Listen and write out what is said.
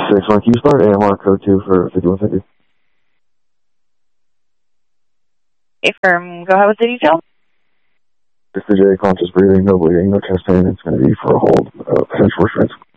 6-1, can you start AMR code 2 for 5150? Hey, firm, go ahead with the detail. Just the J, conscious breathing, no bleeding, no chest pain. It's going to be for a hold, potential restraints.